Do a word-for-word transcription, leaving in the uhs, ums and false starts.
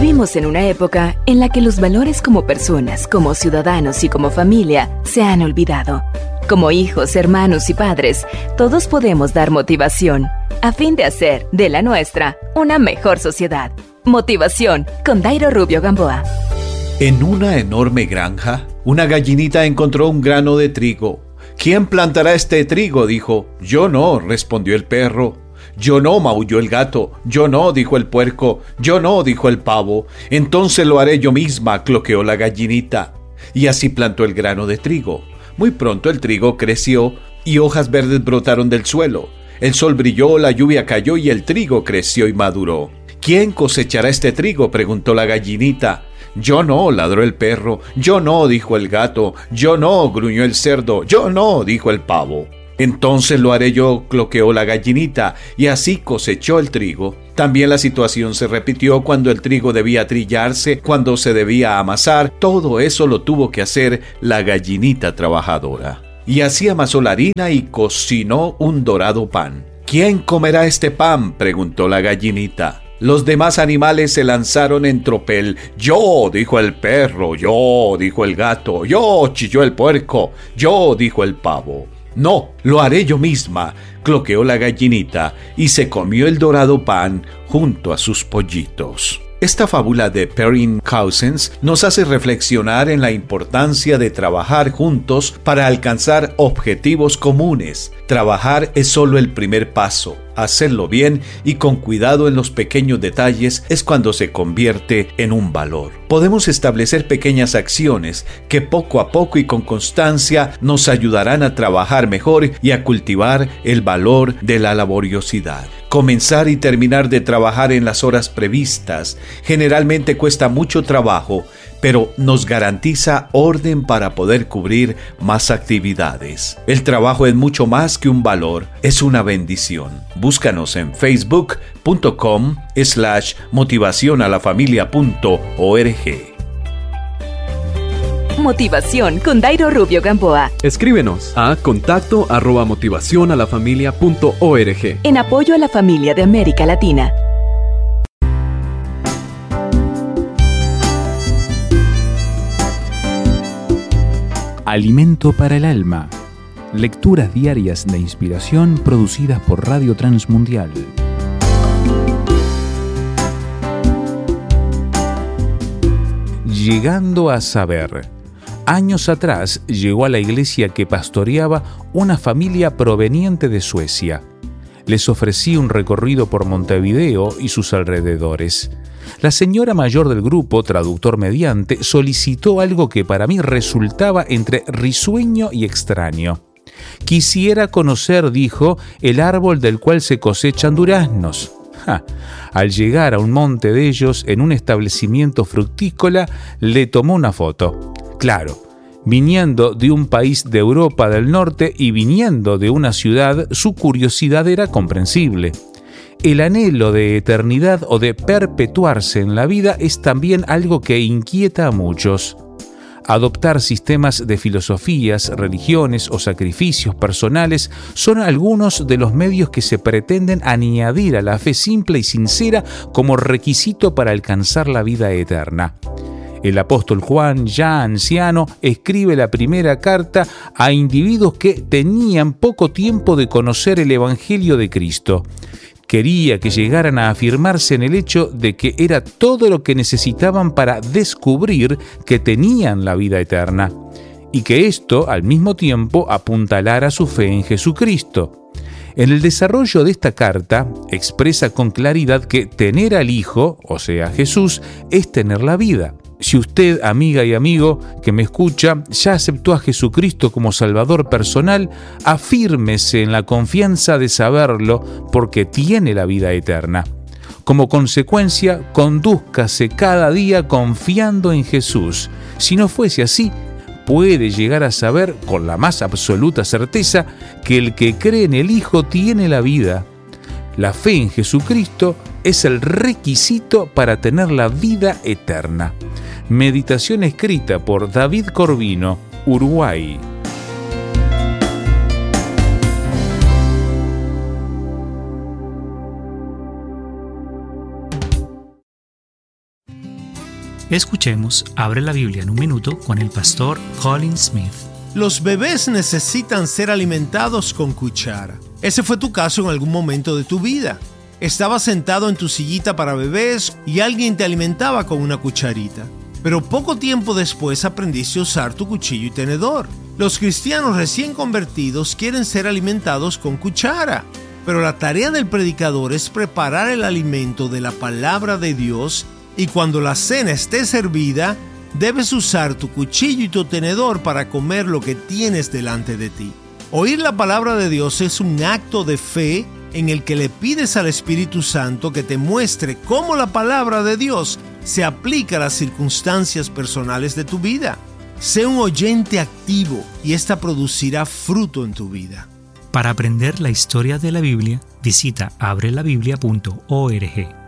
Vivimos en una época en la que los valores como personas, como ciudadanos y como familia se han olvidado. Como hijos, hermanos y padres, todos podemos dar motivación a fin de hacer de la nuestra una mejor sociedad. Motivación con Dairo Rubio Gamboa. En una enorme granja, una gallinita encontró un grano de trigo. ¿Quién plantará este trigo?, dijo. Yo no, respondió el perro. Yo no, maulló el gato. Yo no, dijo el puerco. Yo no, dijo el pavo. Entonces lo haré yo misma, cloqueó la gallinita. Y así plantó el grano de trigo. Muy pronto el trigo creció y hojas verdes brotaron del suelo. El sol brilló, la lluvia cayó y el trigo creció y maduró. ¿Quién cosechará este trigo?, preguntó la gallinita. Yo no, ladró el perro. Yo no, dijo el gato. Yo no, gruñó el cerdo. Yo no, dijo el pavo. Entonces lo haré yo, cloqueó la gallinita, y así cosechó el trigo. También la situación se repitió cuando el trigo debía trillarse, cuando se debía amasar. Todo eso lo tuvo que hacer la gallinita trabajadora. Y así amasó la harina y cocinó un dorado pan. ¿Quién comerá este pan?, preguntó la gallinita. Los demás animales se lanzaron en tropel. Yo, dijo el perro. Yo, dijo el gato. Yo, chilló el puerco. Yo, dijo el pavo. No, lo haré yo misma, cloqueó la gallinita y se comió el dorado pan junto a sus pollitos. Esta fábula de Perrin Cousins nos hace reflexionar en la importancia de trabajar juntos para alcanzar objetivos comunes. Trabajar es solo el primer paso. Hacerlo bien y con cuidado en los pequeños detalles es cuando se convierte en un valor. Podemos establecer pequeñas acciones que poco a poco y con constancia nos ayudarán a trabajar mejor y a cultivar el valor de la laboriosidad. Comenzar y terminar de trabajar en las horas previstas generalmente cuesta mucho trabajo, pero nos garantiza orden para poder cubrir más actividades. El trabajo es mucho más que un valor, es una bendición. Búscanos en facebook punto com slash motivación a la familia punto org. Motivación con Dairo Rubio Gamboa. Escríbenos a contacto arroba motivación a la familia punto org. En apoyo a la familia de América Latina. Alimento para el alma. Lecturas diarias de inspiración producidas por Radio Transmundial. Llegando a saber. Años atrás llegó a la iglesia que pastoreaba una familia proveniente de Suecia. Les ofrecí un recorrido por Montevideo y sus alrededores. La señora mayor del grupo, traductor mediante, solicitó algo que para mí resultaba entre risueño y extraño. Quisiera conocer, dijo, el árbol del cual se cosechan duraznos. Ja. Al llegar a un monte de ellos, en un establecimiento fructícola, le tomó una foto. Claro, viniendo de un país de Europa del Norte y viniendo de una ciudad, su curiosidad era comprensible. El anhelo de eternidad o de perpetuarse en la vida es también algo que inquieta a muchos. Adoptar sistemas de filosofías, religiones o sacrificios personales son algunos de los medios que se pretenden añadir a la fe simple y sincera como requisito para alcanzar la vida eterna. El apóstol Juan, ya anciano, escribe la primera carta a individuos que tenían poco tiempo de conocer el Evangelio de Cristo. Quería que llegaran a afirmarse en el hecho de que era todo lo que necesitaban para descubrir que tenían la vida eterna, y que esto, al mismo tiempo, apuntalara su fe en Jesucristo. En el desarrollo de esta carta, expresa con claridad que tener al Hijo, o sea, Jesús, es tener la vida. Si usted, amiga y amigo que me escucha, ya aceptó a Jesucristo como Salvador personal, afírmese en la confianza de saberlo porque tiene la vida eterna. Como consecuencia, condúzcase cada día confiando en Jesús. Si no fuese así, puede llegar a saber con la más absoluta certeza que el que cree en el Hijo tiene la vida. La fe en Jesucristo es el requisito para tener la vida eterna. Meditación escrita por David Corvino, Uruguay. Escuchemos Abre la Biblia en un minuto con el pastor Colin Smith. Los bebés necesitan ser alimentados con cuchara. Ese fue tu caso en algún momento de tu vida. Estabas sentado en tu sillita para bebés y alguien te alimentaba con una cucharita. Pero poco tiempo después aprendiste a usar tu cuchillo y tenedor. Los cristianos recién convertidos quieren ser alimentados con cuchara. Pero la tarea del predicador es preparar el alimento de la palabra de Dios, y cuando la cena esté servida, debes usar tu cuchillo y tu tenedor para comer lo que tienes delante de ti. Oír la palabra de Dios es un acto de fe en el que le pides al Espíritu Santo que te muestre cómo la palabra de Dios se aplica a las circunstancias personales de tu vida. Sé un oyente activo y esta producirá fruto en tu vida. Para aprender la historia de la Biblia, visita abre la biblia punto org.